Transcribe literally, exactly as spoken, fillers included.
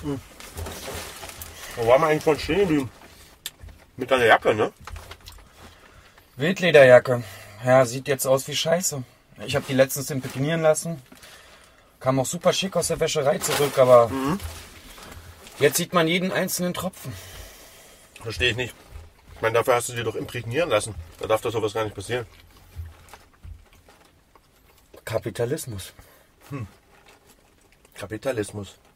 Wo waren wir eigentlich von stehen geblieben? Mit deiner Jacke, ne? Wildlederjacke. Ja, sieht jetzt aus wie Scheiße. Ich habe die letztens imprägnieren lassen. Kam auch super schick aus der Wäscherei zurück, aber mhm. jetzt sieht man jeden einzelnen Tropfen. Verstehe ich nicht. Ich meine, dafür hast du die doch imprägnieren lassen. Da darf das sowas gar nicht passieren. Kapitalismus. Hm. Kapitalismus.